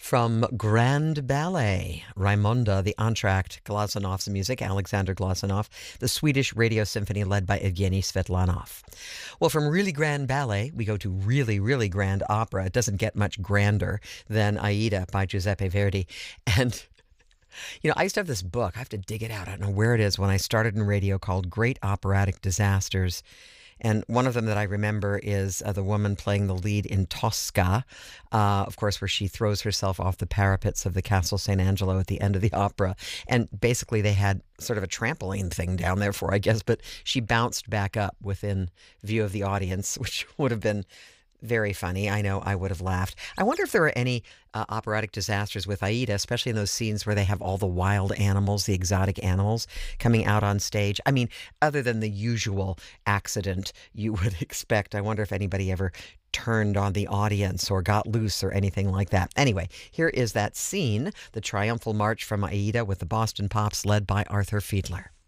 From Grand Ballet, Raimonda, the entr'acte, Glasenov's music, Alexander Glasenov, the Swedish Radio Symphony led by Evgeny Svetlanov. Well, from really grand ballet, we go to really, really grand opera. It doesn't get much grander than Aida by Giuseppe Verdi. And I used to have this book. I have to dig it out. I don't know where it is when I started in radio called Great Operatic Disasters. And one of them that I remember is the woman playing the lead in Tosca, of course, where she throws herself off the parapets of the Castle St. Angelo at the end of the opera. And basically they had sort of a trampoline thing down there for, I guess, but she bounced back up within view of the audience, which would have been very funny. I know I would have laughed. I wonder if there are any operatic disasters with Aida, especially in those scenes where they have all the wild animals, the exotic animals coming out on stage. I mean, other than the usual accident you would expect, I wonder if anybody ever turned on the audience or got loose or anything like that. Anyway, here is that scene, the triumphal march from Aida with the Boston Pops led by Arthur Fiedler.